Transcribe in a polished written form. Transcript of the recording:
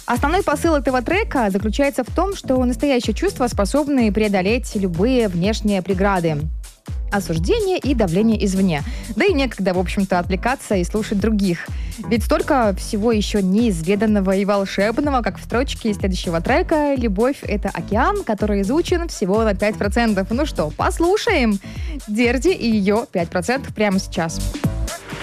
Основной посыл этого трека заключается в том, что настоящие чувства способны преодолеть любые внешние преграды, осуждение и давление извне. Да и некогда, в общем-то, отвлекаться и слушать других. Ведь столько всего еще неизведанного и волшебного, как в строчке следующего трека «Любовь — это океан, который изучен всего на 5%». Ну что, послушаем Дерди и ее 5% прямо сейчас.